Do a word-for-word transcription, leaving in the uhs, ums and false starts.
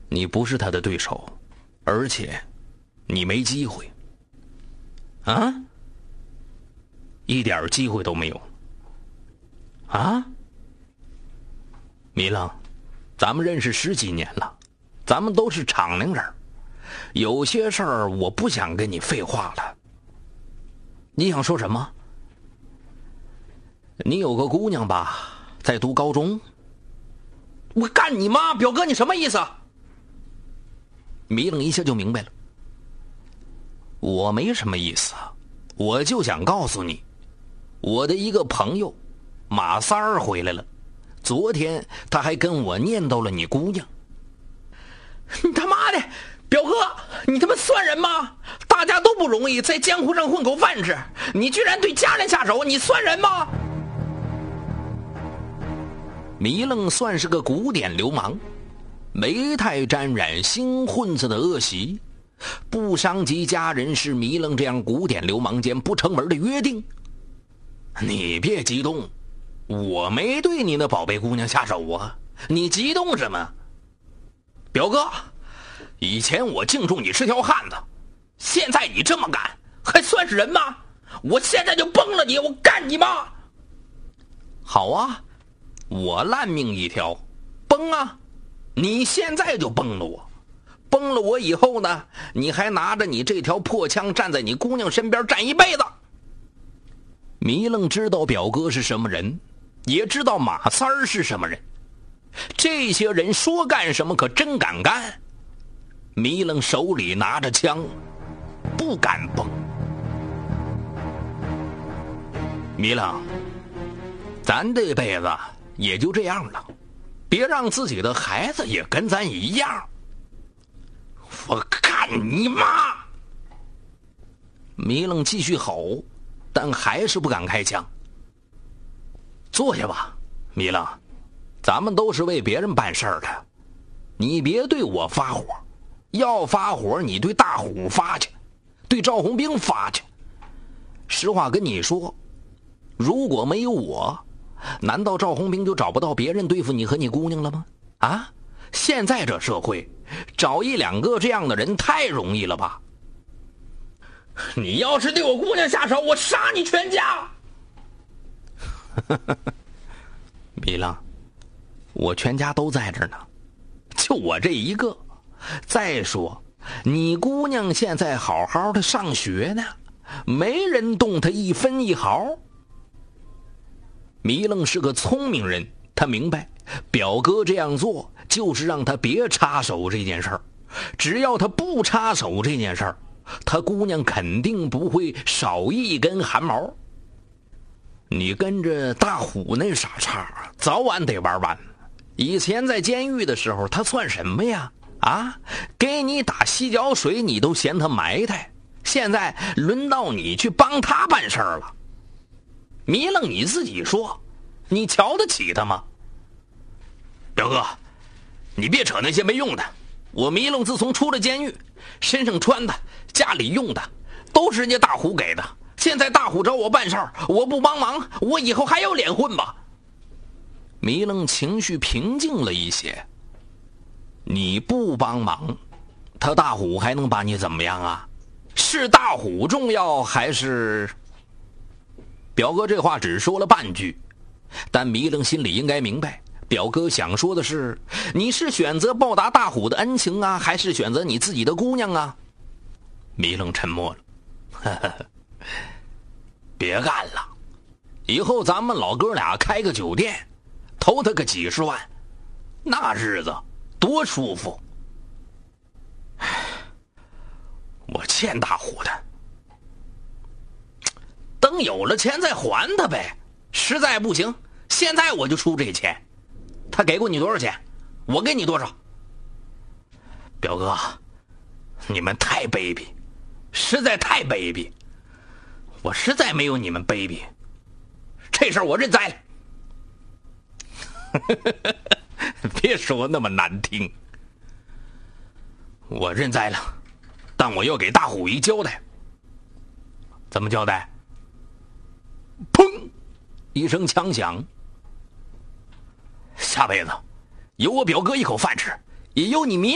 你不是他的对手，而且你没机会。啊？一点机会都没有。啊？米冷，咱们认识十几年了，咱们都是敞亮人，有些事儿我不想跟你废话了。你想说什么？你有个姑娘吧，在读高中。我干你妈！表哥，你什么意思？米冷一下就明白了。我没什么意思，我就想告诉你，我的一个朋友马三儿回来了，昨天他还跟我念叨了你姑娘。你他妈的，表哥，你他妈算人吗？大家都不容易，在江湖上混口饭吃，你居然对家人下手，你算人吗？米冷算是个古典流氓，眉太沾染新混子的恶习，不伤及家人是米冷这样古典流氓间不成文的约定。你别激动，我没对你那宝贝姑娘下手啊，你激动什么？表哥，以前我敬重你是条汉子，现在你这么干还算是人吗？我现在就崩了你，我干你妈！好啊，我烂命一条，崩啊！你现在就崩了我，崩了我以后呢，你还拿着你这条破枪站在你姑娘身边站一辈子。米冷知道表哥是什么人，也知道马三儿是什么人，这些人说干什么可真敢干。米冷手里拿着枪，不敢崩。米冷，咱这辈子也就这样了，别让自己的孩子也跟咱一样。我干你妈！米冷继续吼，但还是不敢开枪。坐下吧，米冷，咱们都是为别人办事儿的，你别对我发火，要发火你对大虎发去，对赵红兵发去。实话跟你说，如果没有我，难道赵红兵就找不到别人对付你和你姑娘了吗？啊，现在这社会找一两个这样的人太容易了吧？你要是对我姑娘下手，我杀你全家！米冷，我全家都在这儿呢，就我这一个。再说你姑娘现在好好的上学呢，没人动她一分一毫。米冷是个聪明人，他明白表哥这样做就是让他别插手这件事儿，只要他不插手这件事儿，他姑娘肯定不会少一根汗毛。你跟着大虎那傻叉早晚得玩完，以前在监狱的时候他算什么呀？啊，给你打洗脚水你都嫌他埋汰，现在轮到你去帮他办事儿了。米冷，你自己说，你瞧得起他吗？表哥，你别扯那些没用的。我米冷自从出了监狱，身上穿的家里用的都是人家大虎给的，现在大虎找我办事儿，我不帮忙，我以后还有脸混吗？米冷情绪平静了一些。你不帮忙，他大虎还能把你怎么样啊？是大虎重要还是……表哥这话只说了半句，但米冷心里应该明白，表哥想说的是，你是选择报答大虎的恩情啊，还是选择你自己的姑娘啊？米冷沉默了。呵呵呵，别干了，以后咱们老哥俩开个酒店，投他个几十万，那日子多舒服。我欠大虎的，等有了钱再还他呗，实在不行现在我就出这钱。他给过你多少钱，我给你多少。表哥，你们太卑鄙，实在太卑鄙，我实在没有你们卑鄙，这事儿我认栽了。别说那么难听，我认栽了，但我要给大虎一交代。怎么交代？砰一声枪响，下辈子有我表哥一口饭吃，也有你米